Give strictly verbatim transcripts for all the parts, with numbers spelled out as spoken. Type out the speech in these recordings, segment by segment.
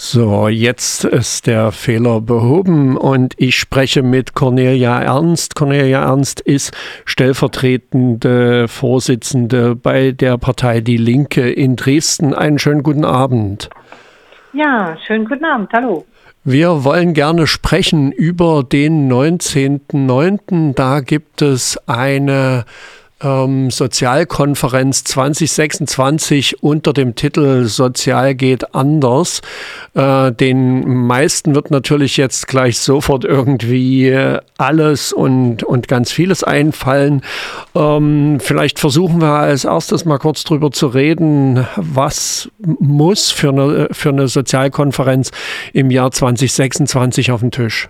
So, jetzt ist der Fehler behoben und ich spreche mit Cornelia Ernst. Cornelia Ernst ist stellvertretende Vorsitzende bei der Partei Die Linke in Dresden. Einen schönen guten Abend. Ja, schönen guten Abend. Hallo. Wir wollen gerne sprechen über den neunzehnten neunten Da gibt es eine ähm, Sozialkonferenz zwanzig sechsundzwanzig unter dem Titel Sozial geht anders. Äh, den meisten wird natürlich jetzt gleich sofort irgendwie alles und, und ganz vieles einfallen. Ähm, vielleicht versuchen wir als erstes mal kurz drüber zu reden, was muss für eine, für eine Sozialkonferenz im Jahr zwanzig sechsundzwanzig auf den Tisch?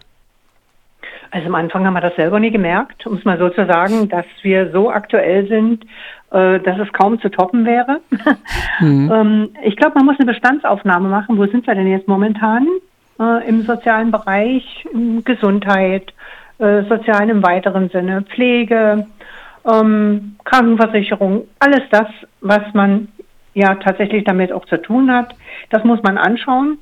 Also am Anfang haben wir das selber nie gemerkt, um es mal so zu sagen, dass wir so aktuell sind, äh, dass es kaum zu toppen wäre. Mhm. ähm, ich glaube, man muss eine Bestandsaufnahme machen. Wo sind wir denn jetzt momentan äh, im sozialen Bereich, Gesundheit, äh, Sozialen im weiteren Sinne, Pflege, ähm, Krankenversicherung, alles das, was man ja tatsächlich damit auch zu tun hat, das muss man anschauen.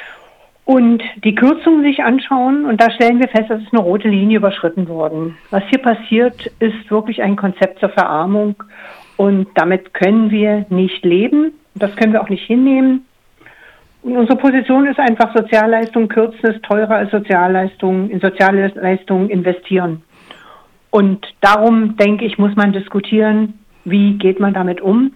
Und die Kürzungen sich anschauen, und da stellen wir fest, dass es eine rote Linie überschritten worden. Was hier passiert, ist wirklich ein Konzept zur Verarmung, und damit können wir nicht leben. Das können wir auch nicht hinnehmen. Und unsere Position ist einfach, Sozialleistungen kürzen ist teurer als Sozialleistungen, in Sozialleistungen investieren. Und darum, denke ich, muss man diskutieren, wie geht man damit um.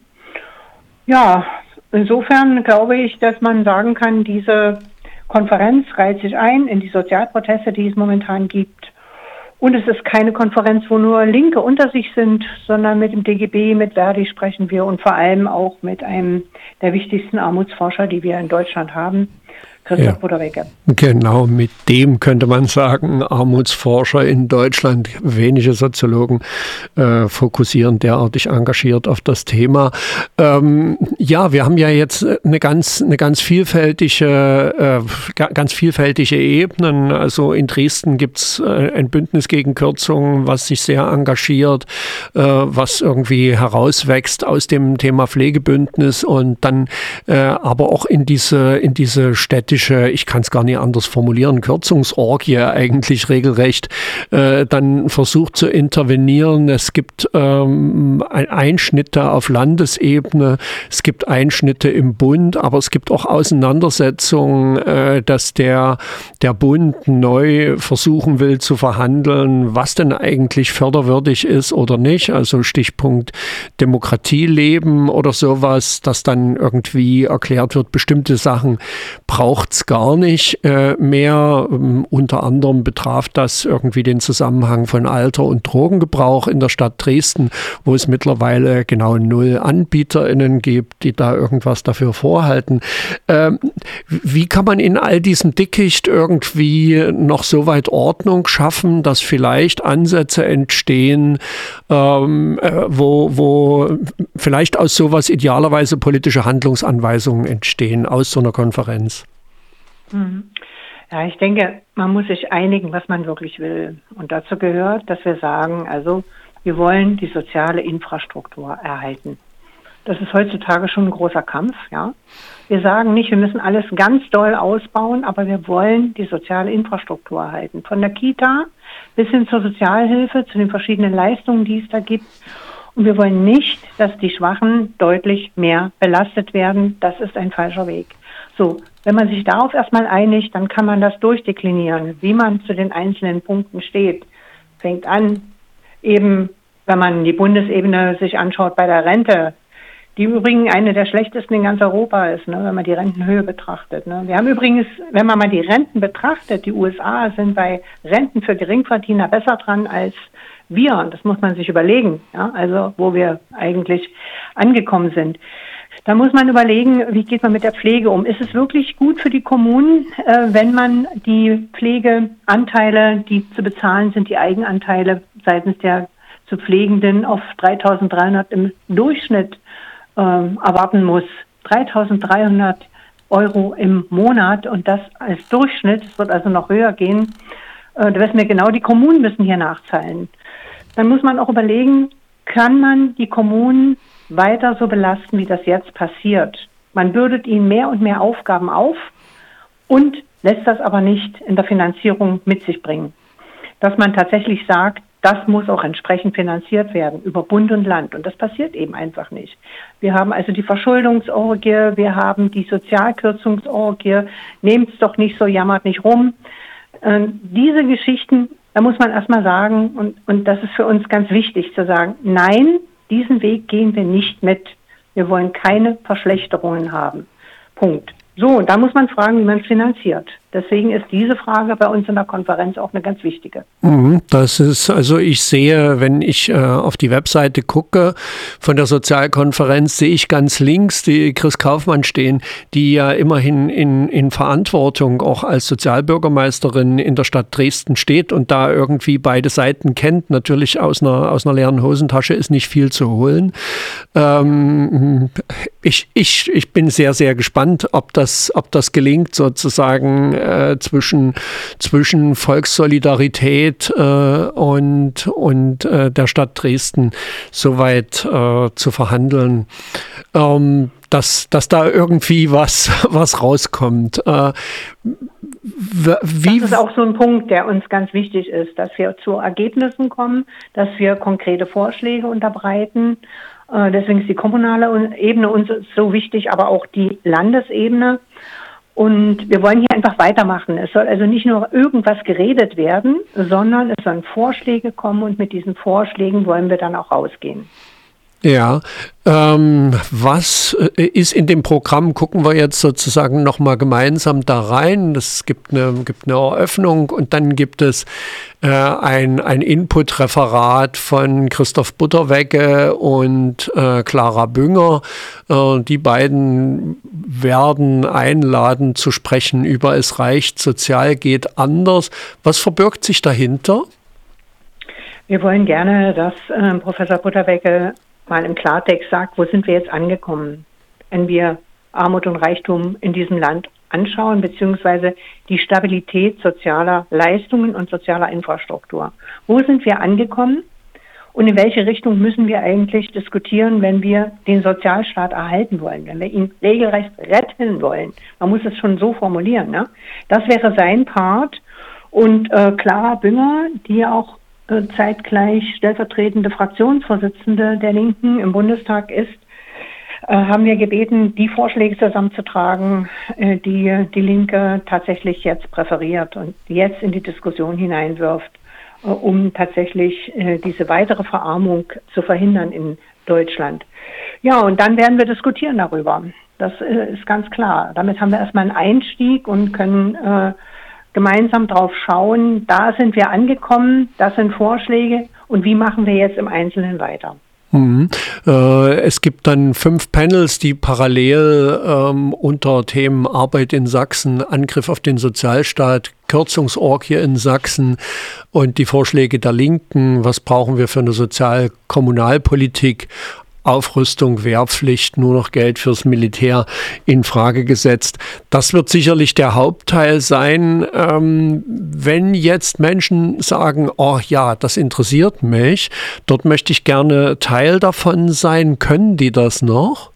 Ja, insofern glaube ich, dass man sagen kann, diese Konferenz reiht sich ein in die Sozialproteste, die es momentan gibt. Und es ist keine Konferenz, wo nur Linke unter sich sind, sondern mit dem D G B, mit Verdi sprechen wir und vor allem auch mit einem der wichtigsten Armutsforscher, die wir in Deutschland haben, Christoph ja, Budderwecke. Genau, mit dem könnte man sagen, Armutsforscher in Deutschland, wenige Soziologen äh, fokussieren derartig engagiert auf das Thema. Ähm, ja, wir haben ja jetzt eine ganz, eine ganz vielfältige, äh, ganz vielfältige Ebenen. Also in Dresden gibt es äh, ein Bündnis gegen Kürzungen, was sich sehr engagiert, äh, was irgendwie herauswächst aus dem Thema Pflegebündnis und dann äh, aber auch in diese, in diese städtische, ich kann es gar nicht anders formulieren, Kürzungsorgie eigentlich regelrecht, äh, dann versucht zu intervenieren. Es gibt ähm, Einschnitte auf Landesebene, es gibt Einschnitte im Bund, aber es gibt auch Auseinandersetzungen, äh, dass der, der Bund neu versuchen will zu verhandeln, was denn eigentlich förderwürdig ist oder nicht. Also Stichpunkt Demokratieleben oder sowas, dass dann irgendwie erklärt wird, bestimmte Sachen braucht es gar nicht äh, mehr. Ähm, unter anderem betraf das irgendwie den Zusammenhang von Alter- und Drogengebrauch in der Stadt Dresden, wo es mittlerweile genau null AnbieterInnen gibt, die da irgendwas dafür vorhalten. Ähm, wie kann man in all diesem Dickicht irgendwie noch so weit Ordnung schaffen, dass vielleicht Ansätze entstehen, ähm, äh, wo, wo vielleicht aus sowas idealerweise politische Handlungsanweisungen entstehen aus so einer Konferenz? Ja, ich denke, man muss sich einigen, was man wirklich will. Und dazu gehört, dass wir sagen, also wir wollen die soziale Infrastruktur erhalten. Das ist heutzutage schon ein großer Kampf, ja. Wir sagen nicht, wir müssen alles ganz doll ausbauen, aber wir wollen die soziale Infrastruktur erhalten. Von der Kita bis hin zur Sozialhilfe, zu den verschiedenen Leistungen, die es da gibt. Und wir wollen nicht, dass die Schwachen deutlich mehr belastet werden. Das ist ein falscher Weg. So, wenn man sich darauf erstmal einigt, dann kann man das durchdeklinieren, wie man zu den einzelnen Punkten steht. Fängt an, eben, wenn man die Bundesebene sich anschaut bei der Rente, die übrigens eine der schlechtesten in ganz Europa ist, ne, wenn man die Rentenhöhe betrachtet. Ne. Wir haben übrigens, wenn man mal die Renten betrachtet, die U S A sind bei Renten für Geringverdiener besser dran als wir. Und das muss man sich überlegen, ja, also wo wir eigentlich angekommen sind. Da muss man überlegen, wie geht man mit der Pflege um. Ist es wirklich gut für die Kommunen, äh, wenn man die Pflegeanteile, die zu bezahlen sind, die Eigenanteile seitens der zu Pflegenden auf dreitausenddreihundert im Durchschnitt ähm, erwarten muss? dreitausenddreihundert Euro im Monat und das als Durchschnitt, es wird also noch höher gehen. Äh, da wissen wir genau, die Kommunen müssen hier nachzahlen. Dann muss man auch überlegen, kann man die Kommunen weiter so belasten, wie das jetzt passiert. Man bürdet ihnen mehr und mehr Aufgaben auf und lässt das aber nicht in der Finanzierung mit sich bringen. Dass man tatsächlich sagt, das muss auch entsprechend finanziert werden über Bund und Land. Und das passiert eben einfach nicht. Wir haben also die Verschuldungsorgie, wir haben die Sozialkürzungsorgie, nehmt's doch nicht so, jammert nicht rum. Ähm, diese Geschichten, da muss man erstmal sagen, und, und das ist für uns ganz wichtig zu sagen, nein, diesen Weg gehen wir nicht mit. Wir wollen keine Verschlechterungen haben. Punkt. So, und da muss man fragen, wie man es finanziert. Deswegen ist diese Frage bei uns in der Konferenz auch eine ganz wichtige. Das ist, also ich sehe, wenn ich äh, auf die Webseite gucke von der Sozialkonferenz, sehe ich ganz links die Chris Kaufmann stehen, die ja immerhin in, in Verantwortung auch als Sozialbürgermeisterin in der Stadt Dresden steht und da irgendwie beide Seiten kennt. Natürlich aus einer, aus einer leeren Hosentasche ist nicht viel zu holen. Ähm, ich, ich, ich bin sehr, sehr gespannt, ob das, ob das gelingt, sozusagen Äh, zwischen, zwischen Volkssolidarität äh, und, und äh, der Stadt Dresden soweit äh, zu verhandeln, ähm, dass, dass da irgendwie was, was rauskommt. Äh, wie das ist auch so ein Punkt, der uns ganz wichtig ist, dass wir zu Ergebnissen kommen, dass wir konkrete Vorschläge unterbreiten. Äh, deswegen ist die kommunale Ebene uns so wichtig, aber auch die Landesebene. Und wir wollen hier einfach weitermachen. Es soll also nicht nur irgendwas geredet werden, sondern es sollen Vorschläge kommen und mit diesen Vorschlägen wollen wir dann auch rausgehen. Ja, ähm, was ist in dem Programm? Gucken wir jetzt sozusagen nochmal gemeinsam da rein. Es gibt eine, gibt eine Eröffnung und dann gibt es äh, ein, ein Input-Referat von Christoph Butterwegge und äh, Clara Bünger. Äh, die beiden werden einladen zu sprechen über Es reicht, sozial geht anders. Was verbirgt sich dahinter? Wir wollen gerne, dass äh, Professor Butterwegge mal im Klartext sagt, wo sind wir jetzt angekommen, wenn wir Armut und Reichtum in diesem Land anschauen, beziehungsweise die Stabilität sozialer Leistungen und sozialer Infrastruktur. Wo sind wir angekommen und in welche Richtung müssen wir eigentlich diskutieren, wenn wir den Sozialstaat erhalten wollen, wenn wir ihn regelrecht retten wollen. Man muss es schon so formulieren, ne? Das wäre sein Part. Und äh, Clara Bünger, die ja auch zeitgleich stellvertretende Fraktionsvorsitzende der Linken im Bundestag ist, äh, haben wir gebeten, die Vorschläge zusammenzutragen, äh, die die Linke tatsächlich jetzt präferiert und jetzt in die Diskussion hineinwirft, äh, um tatsächlich äh, diese weitere Verarmung zu verhindern in Deutschland. Ja, und dann werden wir diskutieren darüber. Das äh, ist ganz klar. Damit haben wir erstmal einen Einstieg und können äh, gemeinsam drauf schauen, da sind wir angekommen, das sind Vorschläge und wie machen wir jetzt im Einzelnen weiter. Mhm. Äh, es gibt dann fünf Panels, die parallel ähm, unter Themen Arbeit in Sachsen, Angriff auf den Sozialstaat, Kürzungsorgie in Sachsen und die Vorschläge der Linken, was brauchen wir für eine Sozial-Kommunalpolitik, Aufrüstung, Wehrpflicht, nur noch Geld fürs Militär in Frage gesetzt. Das wird sicherlich der Hauptteil sein. Ähm, wenn jetzt Menschen sagen, oh ja, das interessiert mich, dort möchte ich gerne Teil davon sein, können die das noch?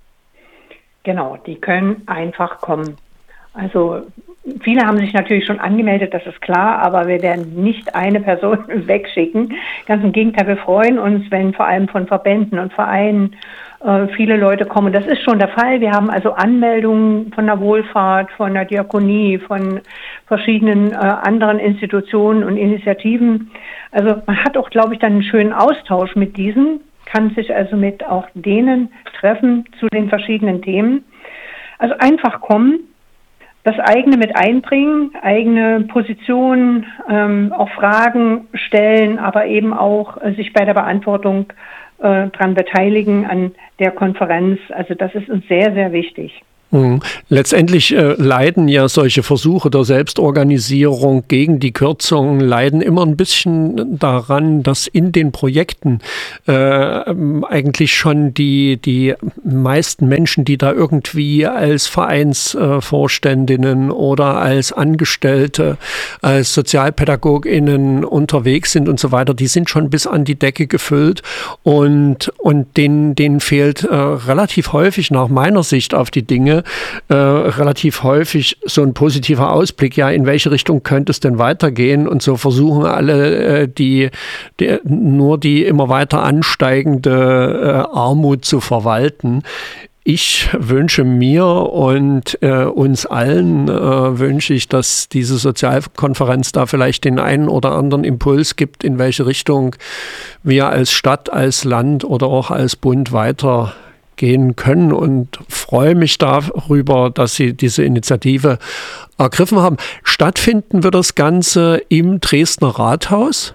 Genau, die können einfach kommen. Also viele haben sich natürlich schon angemeldet, das ist klar, aber wir werden nicht eine Person wegschicken. Ganz im Gegenteil, wir freuen uns, wenn vor allem von Verbänden und Vereinen äh, viele Leute kommen. Das ist schon der Fall. Wir haben also Anmeldungen von der Wohlfahrt, von der Diakonie, von verschiedenen äh, anderen Institutionen und Initiativen. Also man hat auch, glaube ich, dann einen schönen Austausch mit diesen, kann sich also mit auch denen treffen zu den verschiedenen Themen. Also einfach kommen. Das eigene mit einbringen, eigene Positionen, ähm, auch Fragen stellen, aber eben auch äh, sich bei der Beantwortung äh, dran beteiligen an der Konferenz. Also das ist uns sehr, sehr wichtig. Mhm. Letztendlich äh, leiden ja solche Versuche der Selbstorganisierung gegen die Kürzungen, leiden immer ein bisschen daran, dass in den Projekten äh, eigentlich schon die, die meisten Menschen, die da irgendwie als Vereinsvorständinnen äh, oder als Angestellte, als SozialpädagogInnen unterwegs sind und so weiter, die sind schon bis an die Decke gefüllt und, und denen, denen fehlt äh, relativ häufig nach meiner Sicht auf die Dinge Gespräche äh, relativ häufig so ein positiver Ausblick, ja, in welche Richtung könnte es denn weitergehen? Und so versuchen alle, äh, die, die nur die immer weiter ansteigende äh, Armut zu verwalten. Ich wünsche mir und äh, uns allen äh, wünsche ich, dass diese Sozialkonferenz da vielleicht den einen oder anderen Impuls gibt, in welche Richtung wir als Stadt, als Land oder auch als Bund weitergehen können, und freue mich darüber, dass Sie diese Initiative ergriffen haben. Stattfinden wird das Ganze im Dresdner Rathaus?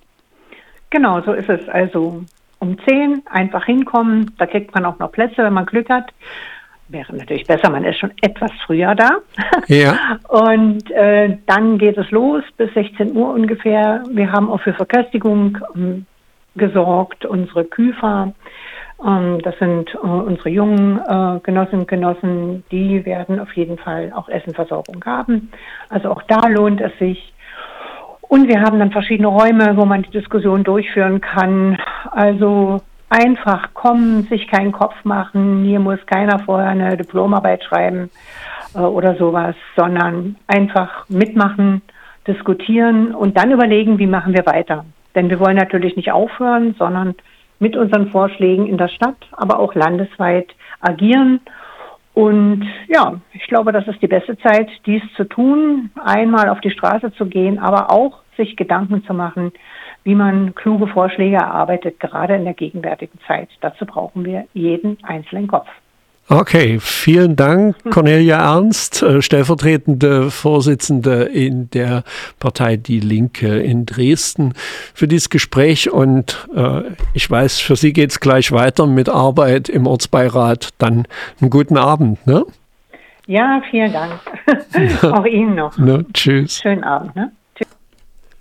Genau, so ist es. Also um zehn einfach hinkommen, da kriegt man auch noch Plätze, wenn man Glück hat. Wäre natürlich besser, man ist schon etwas früher da. Ja. Und äh, dann geht es los bis sechzehn Uhr ungefähr. Wir haben auch für Verköstigung ähm, gesorgt, unsere Küfer. Ähm, das sind äh, unsere jungen äh, Genossinnen und Genossen, die werden auf jeden Fall auch Essenversorgung haben. Also auch da lohnt es sich. Und wir haben dann verschiedene Räume, wo man die Diskussion durchführen kann. Also einfach kommen, sich keinen Kopf machen. Hier muss keiner vorher eine Diplomarbeit schreiben äh, oder sowas, sondern einfach mitmachen, diskutieren und dann überlegen, wie machen wir weiter. Denn wir wollen natürlich nicht aufhören, sondern mit unseren Vorschlägen in der Stadt, aber auch landesweit agieren. Und ja, ich glaube, das ist die beste Zeit, dies zu tun, einmal auf die Straße zu gehen, aber auch sich Gedanken zu machen, wie man kluge Vorschläge erarbeitet, gerade in der gegenwärtigen Zeit. Dazu brauchen wir jeden einzelnen Kopf. Okay, vielen Dank, Cornelia Ernst, stellvertretende Vorsitzende in der Partei Die Linke in Dresden, für dieses Gespräch. Und äh, ich weiß, für Sie geht es gleich weiter mit Arbeit im Ortsbeirat. Dann einen guten Abend. Ne? Ja, vielen Dank. Auch Ihnen noch. Ne, tschüss. Schönen Abend. Ne?